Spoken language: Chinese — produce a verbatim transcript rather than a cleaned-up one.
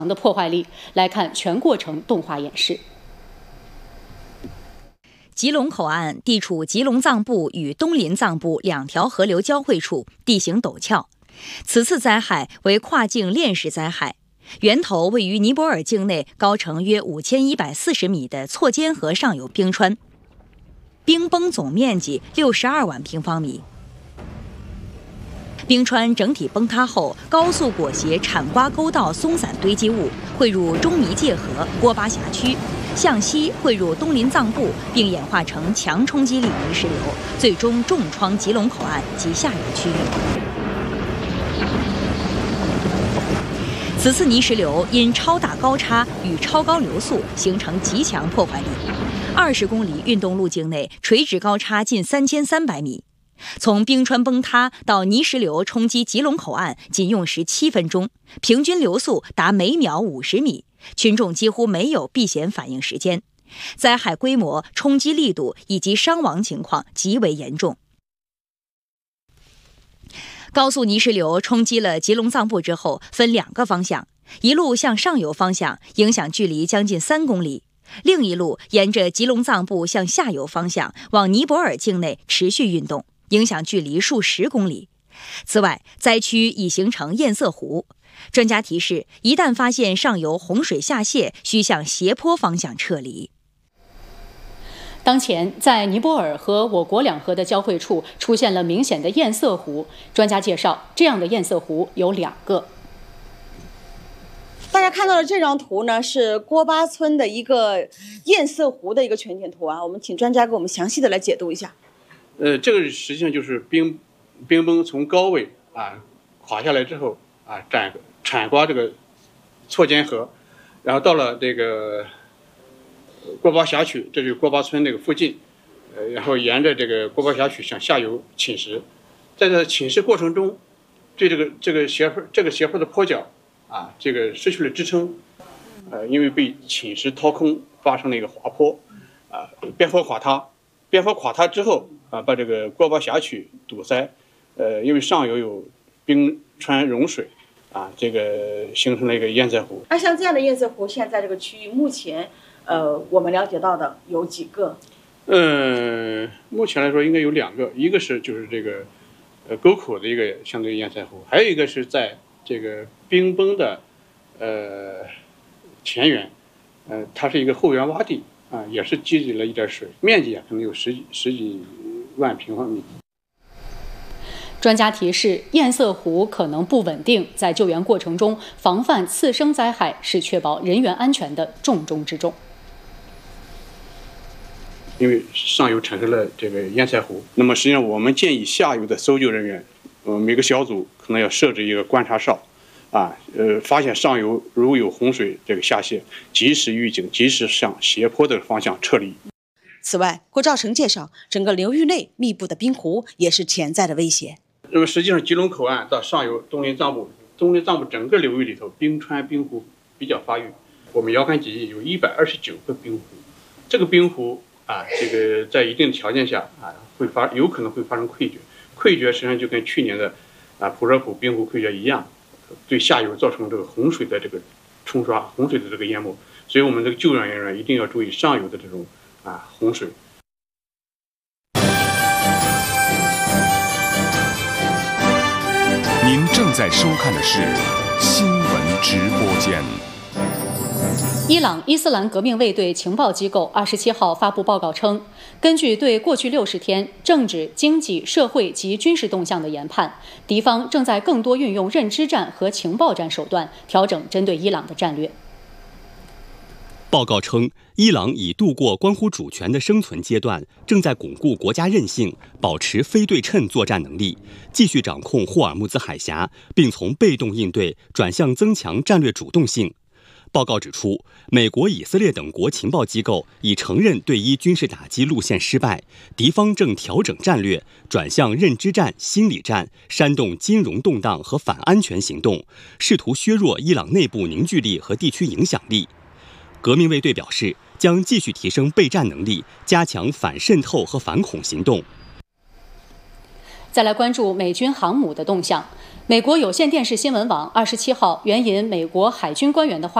的破坏力。来看全过程动画演示。 吉隆口岸地处吉隆藏布与东林藏布两条河流交汇处，地形陡峭。此次灾害为跨境链式灾害，源头位于尼泊尔境内高程约五千一百四十米的错肩河上游冰川，冰崩总面积六十二万平方米。冰川整体崩塌后，高速裹挟产瓜沟道松散堆积物汇入中弥界河郭巴辖区，向西汇入东林藏布，并演化成强冲击力泥石流，最终重创吉隆口岸及下游区域。此次泥石流因超大高差与超高流速形成极强破坏力，二十公里运动路径内垂直高差近三千三百米。从冰川崩塌到泥石流冲击吉隆口岸仅用时七分钟，平均流速达每秒五十米，群众几乎没有避险反应时间。灾害规模、冲击力度以及伤亡情况极为严重。高速泥石流冲击了吉隆藏布之后，分两个方向，一路向上游方向，影响距离将近三公里；另一路沿着吉隆藏布向下游方向往尼泊尔境内持续运动，影响距离数十公里。此外，灾区已形成堰塞湖。专家提示，一旦发现上游洪水下泄，需向斜坡方向撤离。 当前，在尼泊尔和我国两河的交汇处出现了明显的堰塞湖。专家介绍，这样的堰塞湖有两个。 大家看到的这张图呢，是郭巴村的一个堰塞湖的一个全景图啊。我们请专家给我们详细的来解读一下。 呃，这个实际上就是冰冰崩从高位啊垮下来之后啊，展铲刮这个错肩河，然后到了这个郭巴辖区，这就是郭巴村那个附近，呃，然后沿着这个郭巴辖区向下游侵蚀，在这侵蚀过程中，对这个这个斜坡这个斜坡的坡角啊，这个失去了支撑，呃，因为被侵蚀掏空，发生了一个滑坡，啊，边坡垮塌，边坡垮塌之后啊，把这个郭巴辖区堵塞，呃，因为上游有冰川融水。啊，这个形成了一个堰塞湖。 那像这样的堰塞湖，现在这个区域目前，呃，我们了解到的有几个？ 嗯、呃，目前来说应该有两个，一个是就是这个，呃，沟口的一个相对堰塞湖，还有一个是在这个冰崩的，呃，前缘，呃，它是一个后缘洼地啊，也是积累了一点水，面积啊可能有十几十几万平方米。 专家提示，堰塞湖可能不稳定，在救援过程中防范次生灾害是确保人员安全的重中之重。 因为上游产生了这个堰塞湖，那么实际上我们建议下游的搜救人员，呃，每个小组可能要设置一个观察哨，啊，呃，发现上游如有洪水这个下泄，及时预警，及时向斜坡的方向撤离。 此外，郭兆成介绍，整个流域内密布的冰湖也是潜在的威胁。 那么实际上，吉隆口岸到上游东林藏布，东林藏布整个流域里头，冰川冰湖比较发育。我们遥感基地有一百二十九个冰湖，这个冰湖啊，这个在一定条件下啊，会发有可能会发生溃决。溃决实际上就跟去年的啊普热普冰湖溃决一样，对下游造成这个洪水的这个冲刷，洪水的这个淹没。所以我们这个救援人员一定要注意上游的这种啊洪水。 您正在收看的是新闻直播间。 伊朗伊斯兰革命卫队情报机构二十七号发布报告称，根据对过去六十天政治、经济、社会及军事动向的研判，敌方正在更多运用认知战和情报战手段，调整针对伊朗的战略。 报告称，伊朗已度过关乎主权的生存阶段，正在巩固国家韧性，保持非对称作战能力，继续掌控霍尔木兹海峡，并从被动应对转向增强战略主动性。报告指出，美国、以色列等国情报机构已承认对伊军事打击路线失败，敌方正调整战略，转向认知战、心理战，煽动金融动荡和反安全行动，试图削弱伊朗内部凝聚力和地区影响力。革命卫队表示，将继续提升备战能力，加强反渗透和反恐行动。 再来关注美军航母的动向。 美国有线电视新闻网二十七号援引美国海军官员的话